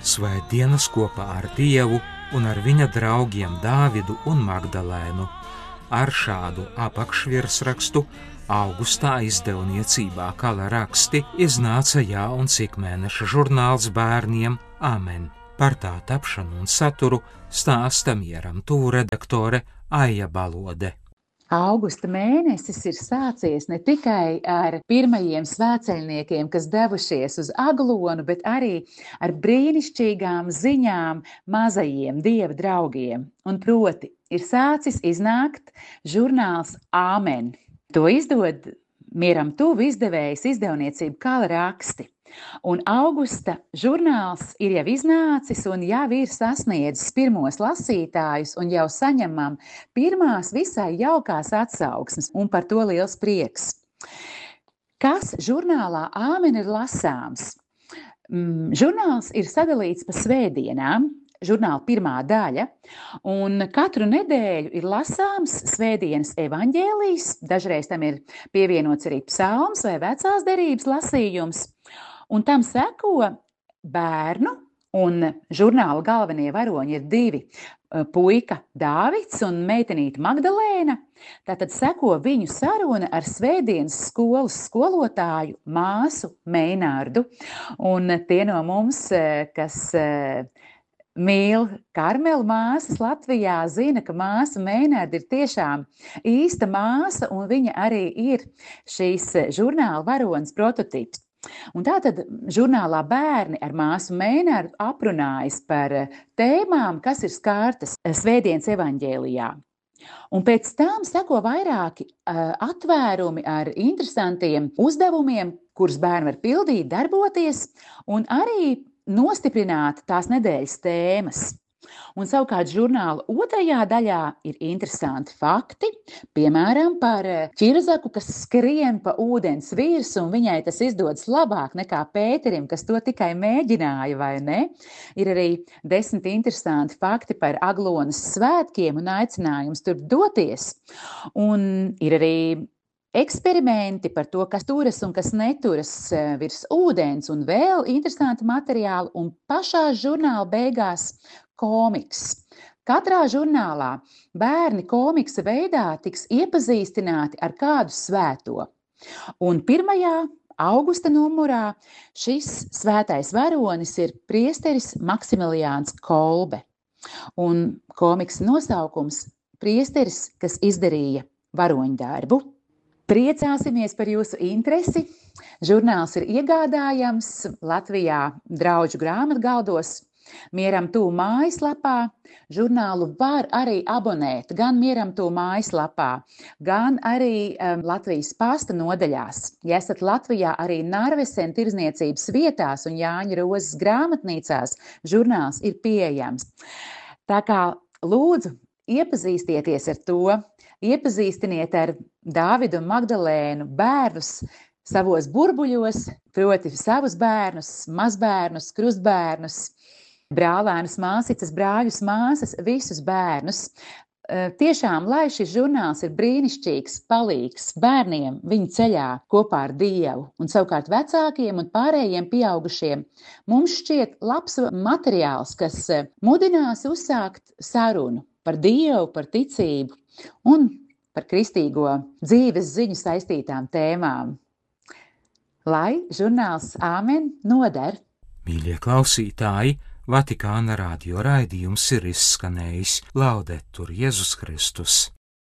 Svētdienas kopā ar Dievu un ar viņa draugiem Dāvidu un Magdalēnu. Ar šādu apakšvirsrakstu augustā izdevniecībā Kala raksti iznāca jauns ikmēneša žurnāls bērniem Amen. Par tā tapšanu un saturu stāsta Mieram tuvu redaktore Aija Balode. Augusta mēnesis ir sācies ne tikai ar pirmajiem svētceļniekiem, kas devušies uz Aglonu, bet arī ar brīnišķīgām ziņām mazajiem Dieva draugiem. Un proti ir sācis iznākt žurnāls Āmen. To izdod Mieram tuvu izdevējs izdevniecība Kala raksti. Un augusta žurnāls ir jau iznācis un jau ir sasniedzis pirmos lasītājus un jau saņemam pirmās visai jaukās atsauksmes, un par to liels prieks. Kas žurnālā Āmen ir lasāms? Žurnāls ir sadalīts pa svētdienām, žurnāla pirmā daļa, un katru nedēļu ir lasāms svētdienas evaņģēlijs, dažreiz tam ir pievienots arī psalms vai vecās derības lasījums. Un tam seko bērnu, un žurnāla galvenie varoņi ir divi puika Dāvids un meitenīte Magdalēna. Tātad seko viņu saruna ar svētdienas skolas skolotāju māsu Meinārdu. Un tie no mums, kas mīl Karmelu māsas Latvijā, zina, ka māsa Meinārda ir tiešām īsta māsa, un viņa arī ir šīs žurnāla varonas prototips. Un tātad žurnālā bērni ar māsu Meinārdu aprunājas par tēmām, kas ir skārtas svētdienas evaņģēlijā. Un pēc tam seko vairāki atvērumi ar interesantiem uzdevumiem, kurus bērni var pildīt, darboties un arī nostiprināt tās nedēļas tēmas. Un savukārt žurnāla otrajā daļā ir interesanti fakti, piemēram, par ķirzaku, kas skrien pa ūdens virsmu, un viņai tas izdodas labāk nekā Pēterim, kas to tikai mēģināja, vai ne? Ir arī 10 interesanti fakti par Aglonas svētkiem un aicinājums tur doties. Un ir arī eksperimenti par to, kas turas un kas neturas virs ūdens, un vēl interesanti materiāli, un pašā žurnāla beigās komiks. Katrā žurnālā bērni komiksa veidā tiks iepazīstināti ar kādu svēto. Un 1. augusta numurā šis svētais varonis ir priesteris Maksimiliāns Kolbe. Un komiksa nosaukums Priesteris, kas izdarīja varoņdarbu. Priecāsimies par jūsu interesi. Žurnāls ir iegādājams Latvijā Draudžu grāmatgaldos, Mieram tuvu mājaslapā. Žurnālu var arī abonēt gan Mieram tuvu mājaslapā, gan arī Latvijas pasta nodaļās. Ja esat Latvijā, arī Narvesen tirdzniecības vietās un Jāņa Rozes grāmatnīcās, žurnāls ir pieejams. Tā kā lūdzu, iepazīstieties ar to, iepazīstiniet ar Dāvidu un Magdalēnu bērnus savos burbuļos, proti savus bērnus, mazbērnus, krustbērnus, brālēnus, māsicas, brāļus, māsas, visus bērnus. Tiešām, lai šis žurnāls ir brīnišķīgs palīgs bērniem viņu ceļā kopā ar Dievu, un savukārt vecākiem un pārējiem pieaugušiem mums šķiet labs materiāls, kas mudinās uzsākt sarunu par Dievu, par ticību un par kristīgo dzīves ziņu saistītām tēmām. Lai žurnāls Āmen noder. Mīļie klausītāji, Vatikāna radio raidījums ir izskanējis. Laudetur Jēzus Kristus!